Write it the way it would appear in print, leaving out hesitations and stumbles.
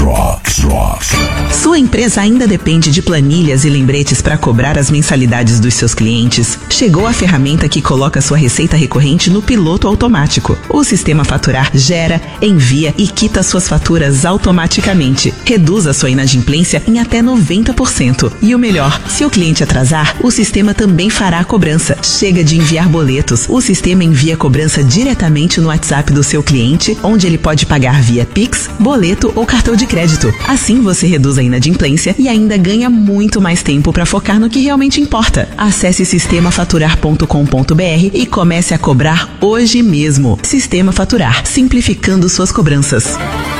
Sua empresa ainda depende de planilhas e lembretes para cobrar as mensalidades dos seus clientes? Chegou a ferramenta que coloca sua receita recorrente no piloto automático. O Sistema Faturar gera, envia e quita suas faturas automaticamente. Reduza sua inadimplência em até 90%. E o melhor, se o cliente atrasar, o sistema também fará a cobrança. Chega de enviar boletos. O sistema envia a cobrança diretamente no WhatsApp do seu cliente, onde ele pode pagar via Pix, boleto ou cartão de crédito. Assim você reduz a inadimplência e ainda ganha muito mais tempo para focar no que realmente importa. Acesse sistemafaturar.com.br e comece a cobrar hoje mesmo. Sistema Faturar, simplificando suas cobranças.